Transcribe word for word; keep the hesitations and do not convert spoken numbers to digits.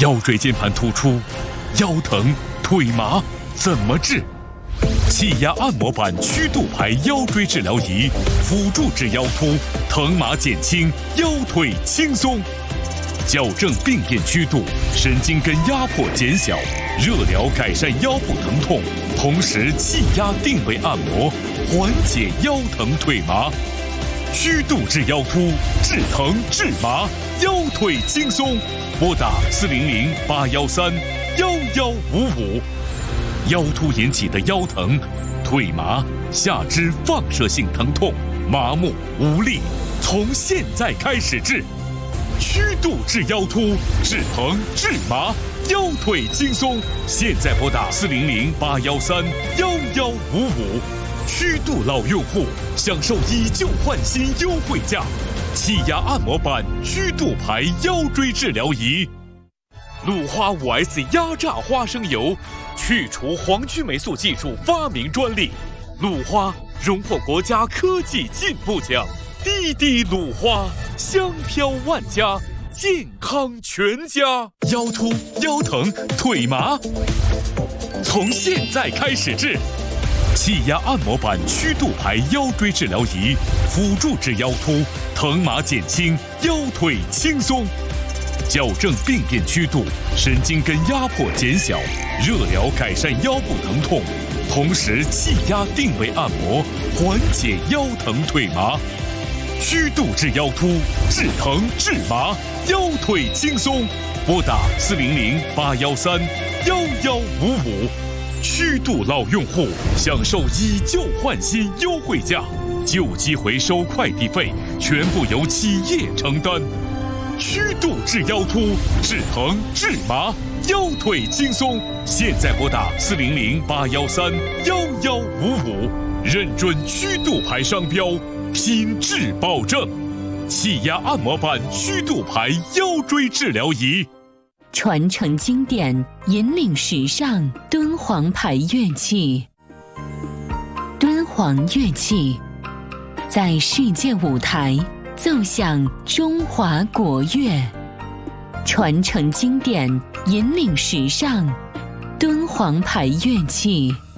腰椎间盘突出、腰疼、腿麻怎么治？气压按摩板曲度排腰椎治疗仪，辅助治腰突，疼麻减轻，腰腿轻松。矫正病变曲度，神经根压迫减小，热疗改善腰部疼痛，同时气压定位按摩，缓解腰疼腿麻。曲度治腰突，治疼治麻，腰腿轻松。拨打四零零八幺三幺幺五五。腰突引起的腰疼、腿麻、下肢放射性疼痛、麻木无力，从现在开始治。曲度治腰突，治疼治麻，腰腿轻松。现在拨打四零零八幺三幺幺五五。曲度老用户享受以旧换新优惠价，气压按摩板曲度排腰椎治疗仪。鲁花 五 S 压榨花生油，去除黄曲霉素技术发明专利。鲁花荣获国家科技进步奖。滴滴鲁花，香飘万家，健康全家。腰突、腰疼、腿麻，从现在开始治。气压按摩板曲度排腰椎治疗仪，辅助治腰突，疼麻减轻，腰腿轻松。矫正病变曲度，神经根压迫减小，热疗改善腰部疼痛，同时气压定位按摩，缓解腰疼腿麻。曲度治腰突，治疼治麻，腰腿轻松。拨打四零零八幺三幺幺五五。曲度老用户享受以旧换新优惠价，旧机回收快递费全部由企业承担。曲度治腰突，治疼治麻，腰腿轻松。现在拨打四零零八幺三幺幺五五，认准曲度牌商标，品质保证。气压按摩板曲度牌腰椎治疗仪。 传承经典，引领时尚，敦煌牌乐器。敦煌乐器在世界舞台奏响中华国乐，传承经典，引领时尚，敦煌牌乐器。